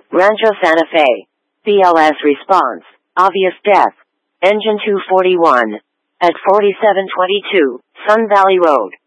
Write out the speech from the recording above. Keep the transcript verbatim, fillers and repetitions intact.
Rancho Santa Fe. B L S response. Obvious death. Engine two forty-one. At forty-seven twenty-two, Sun Valley Road.